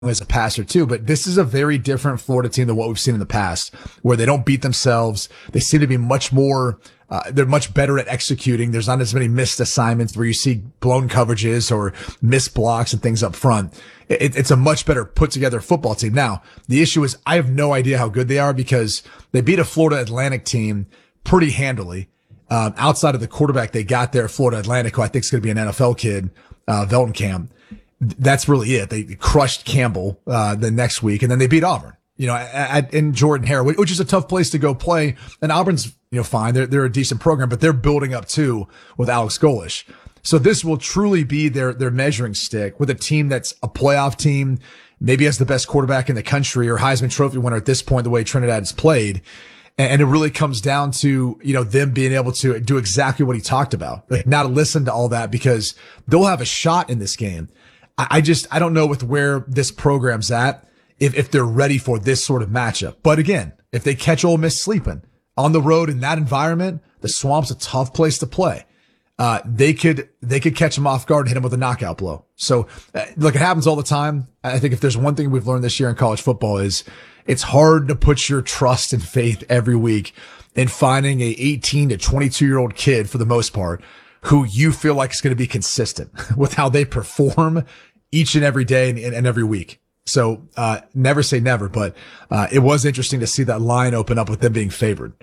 as a passer too, but this is a very different Florida team than what we've seen in the past, where they don't beat themselves. They seem to be much more, they're much better at executing. There's not as many missed assignments where you see blown coverages or missed blocks and things up front. It's a much better put together football team. Now, the issue is I have no idea how good they are because they beat a Florida Atlantic team pretty handily. Outside of the quarterback they got there, Florida Atlantic, who I think is going to be an NFL kid, Veltenkamp. That's really it. They crushed Campbell, the next week, and then they beat Auburn, in Jordan-Hare, which is a tough place to go play. And Auburn's, fine. They're a decent program, but they're building up too with Alex Golesh. So this will truly be their measuring stick with a team that's a playoff team, maybe has the best quarterback in the country or Heisman Trophy winner at this point, the way Trinidad has played. And it really comes down to, them being able to do exactly what he talked about. Like, not listen to all that because they'll have a shot in this game. I don't know with where this program's at, if they're ready for this sort of matchup. But again, if they catch Ole Miss sleeping on the road in that environment, the Swamp's a tough place to play. They could catch them off guard and hit them with a knockout blow. So look, it happens all the time. I think if there's one thing we've learned this year in college football is it's hard to put your trust and faith every week in finding a 18 to 22-year-old kid for the most part who you feel like is going to be consistent with how they perform each and every day and every week. So, never say never, but, it was interesting to see that line open up with them being favored.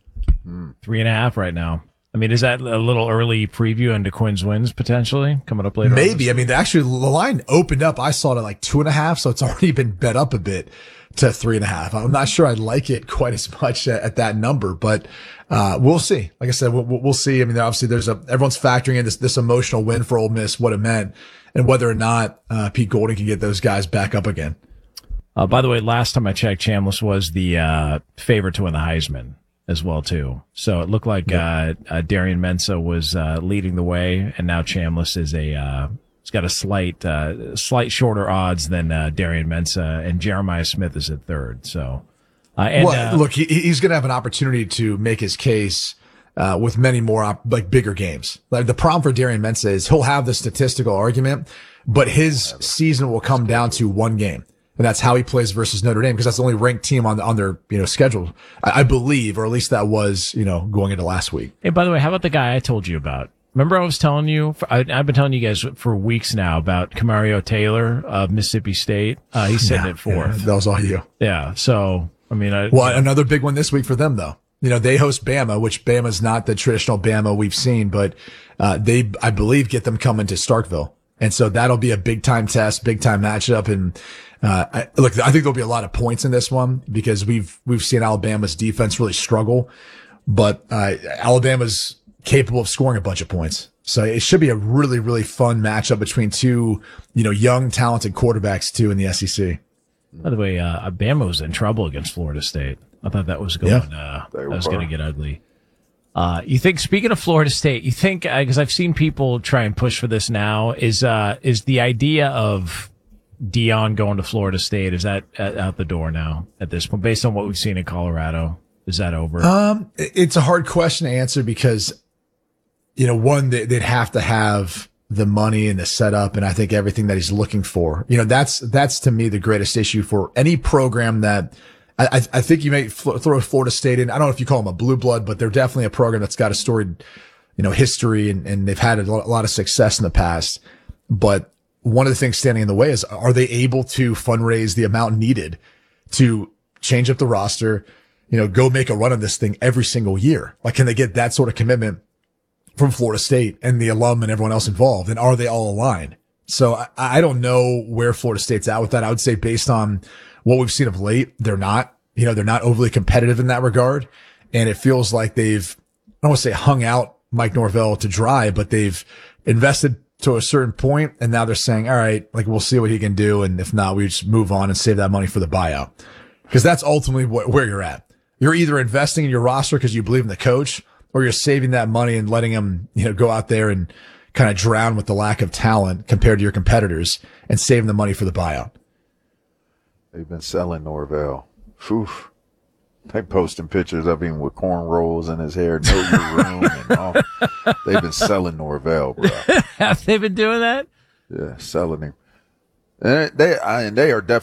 3.5 right now. I mean, is that a little early preview into Quinn's wins potentially coming up later? Maybe. I mean, actually the line opened up. I saw it at like 2.5. So it's already been bet up a bit to 3.5. I'm not sure I like it quite as much at that number, but, we'll see. Like I said, we'll see. I mean, obviously everyone's factoring in this emotional win for Ole Miss, what it meant and whether or not, Pete Golding can get those guys back up again. By the way, last time I checked, Chambliss was the, favorite to win the Heisman as well too. So it looked like, Darian Mensah was, leading the way, and now Chambliss is he's got a slight shorter odds than, Darian Mensah, and Jeremiah Smith is at third. So, look, he's going to have an opportunity to make his case, with many more, bigger games. Like the problem for Darian Mensah is he'll have the statistical argument, but his season will come down to one game. And that's how he plays versus Notre Dame, because that's the only ranked team on their, schedule, I believe, or at least that was, going into last week. Hey, by the way, how about the guy I told you about? Remember I was telling you, I've been telling you guys for weeks now about Camario Taylor of Mississippi State. He's sitting at fourth. That was all you. Yeah. So, I mean, another big one this week for them though. They host Bama, which Bama's not the traditional Bama we've seen, but, they, I believe, get them coming to Starkville. And so that'll be a big time test, big time matchup. And, I think there'll be a lot of points in this one because we've seen Alabama's defense really struggle, but, Alabama's capable of scoring a bunch of points. So it should be a really, really fun matchup between two, young, talented quarterbacks too in the SEC. By the way, Bama was in trouble against Florida State. I thought that was going to get ugly. You think, speaking of Florida State, you think, because I've seen people try and push for this now, is the idea of Deion going to Florida State, is that out the door now at this point, based on what we've seen in Colorado? Is that over? It's a hard question to answer because, one, they'd have to have the money and the setup, and I think everything that he's looking for. That's to me the greatest issue for any program that I think you may throw Florida State in. I don't know if you call them a blue blood, but they're definitely a program that's got a storied, history and they've had a lot of success in the past. But one of the things standing in the way is, are they able to fundraise the amount needed to change up the roster, go make a run of this thing every single year? Like, can they get that sort of commitment from Florida State and the alum and everyone else involved? And are they all aligned? So I don't know where Florida State's at with that. I would say based on what we've seen of late, they're not, they're not overly competitive in that regard. And it feels like they've, I don't want to say hung out Mike Norvell to dry, but they've invested to a certain point, and now they're saying, all right, we'll see what he can do. And if not, we just move on and save that money for the buyout. Because that's ultimately where you're at. You're either investing in your roster because you believe in the coach, or you're saving that money and letting him, go out there and kind of drown with the lack of talent compared to your competitors and saving the money for the buyout. They've been selling Norvell. Oof. They posting pictures of him with cornrows in his hair, know your room, and all. They've been selling Norvell, bro. Have they been doing that? Yeah, selling him. And they are definitely